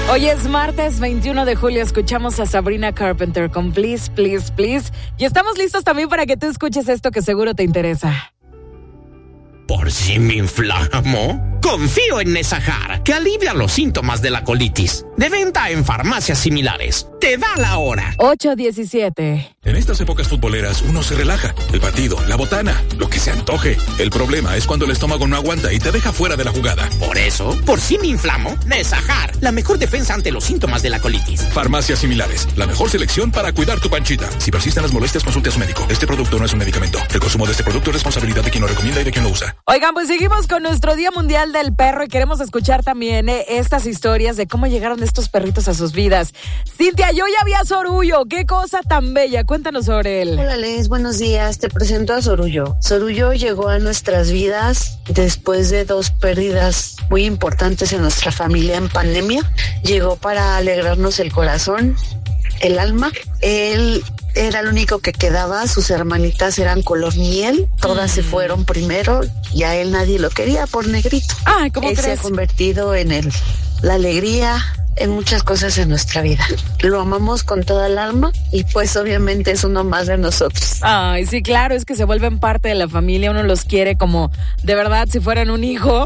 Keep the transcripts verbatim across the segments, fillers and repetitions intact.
Hoy es martes veintiuno de julio, escuchamos a Sabrina Carpenter con Please, Please, Please. Y estamos listos también para que tú escuches esto que seguro te interesa. ¿Por si me inflamo? Confío en Nesajar, que alivia los síntomas de la colitis. De venta en farmacias similares. Te da la hora. ocho diecisiete. En estas épocas futboleras uno se relaja. El partido, la botana, lo que se antoje. El problema es cuando el estómago no aguanta y te deja fuera de la jugada. Por eso, por si me inflamo, Nesajar, la mejor defensa ante los síntomas de la colitis. Farmacias similares, la mejor selección para cuidar tu panchita. Si persisten las molestias, consulte a su médico. Este producto no es un medicamento. El consumo de este producto es responsabilidad de quien lo recomienda y de quien lo usa. Oigan, pues seguimos con nuestro Día Mundial del Perro y queremos escuchar también eh, estas historias de cómo llegaron estos perritos a sus vidas. Cintia, yo ya vi a Sorullo. Qué cosa tan bella. Cuéntanos sobre él. Hola, Les. Buenos días. Te presento a Sorullo. Sorullo llegó a nuestras vidas después de dos pérdidas muy importantes en nuestra familia en pandemia. Llegó para alegrarnos el corazón, el alma. Él era el único que quedaba, sus hermanitas eran color miel, todas mm. se fueron primero y a él nadie lo quería por negrito. Ay, ¿cómo él crees? Se ha convertido en el, la alegría, en muchas cosas en nuestra vida. Lo amamos con toda el alma y pues obviamente es uno más de nosotros. Ay, sí, claro, es que se vuelven parte de la familia, uno los quiere como de verdad si fueran un hijo.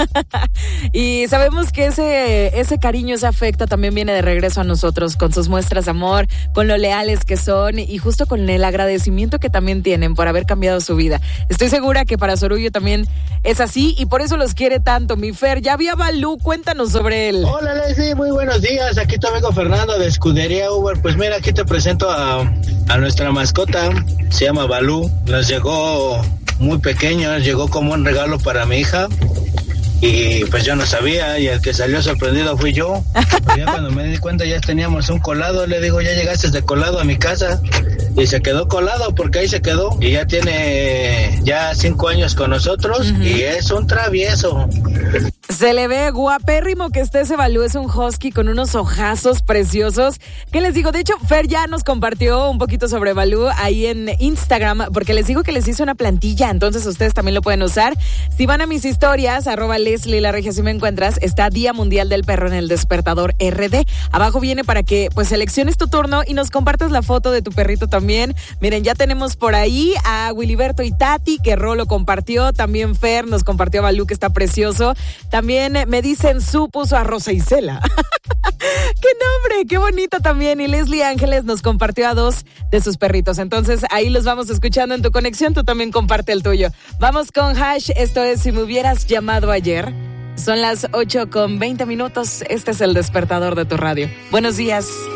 Y sabemos que ese, ese cariño, ese afecto también viene de regreso a nosotros, con sus muestras de amor, con lo leales que son y justo con el agradecimiento que también tienen por haber cambiado su vida. Estoy segura que para Sorullo también es así y por eso los quiere tanto. Mi Fer, ya vi a Balú, cuéntanos sobre él. Hola, Leslie, muy buenos días. Aquí te vengo Fernando de Escudería Uber. Pues mira, aquí te presento a, a nuestra mascota. Se llama Balú. Nos llegó muy pequeño, llegó como un regalo para mi hija. Y pues yo no sabía, y el que salió sorprendido fui yo. Pero ya cuando me di cuenta ya teníamos un colado, le digo, ya llegaste de colado a mi casa. Y se quedó colado porque ahí se quedó. Y ya tiene ya cinco años con nosotros uh-huh. y es un travieso. Se le ve guapérrimo que esté ese Balú, es un husky con unos ojazos preciosos. ¿Qué les digo? De hecho, Fer ya nos compartió un poquito sobre Balú ahí en Instagram, porque les digo que les hice una plantilla, entonces ustedes también lo pueden usar. Si van a mis historias, arroba Leslie La Regia, si me encuentras, está Día Mundial del Perro en el Despertador R D. Abajo viene para que pues selecciones tu turno y nos compartas la foto de tu perrito también. Miren, ya tenemos por ahí a Wiliberto y Tati, que Ro lo compartió. También Fer nos compartió a Balú, que está precioso. También me dicen Su puso a Rosa Isela. ¡Qué nombre! ¡Qué bonito también! Y Leslie Ángeles nos compartió a dos de sus perritos. Entonces, ahí los vamos escuchando en tu conexión. Tú también comparte el tuyo. Vamos con Hash. Esto es Si me hubieras llamado ayer. Son las ocho con veinte minutos. Este es el despertador de tu radio. Buenos días.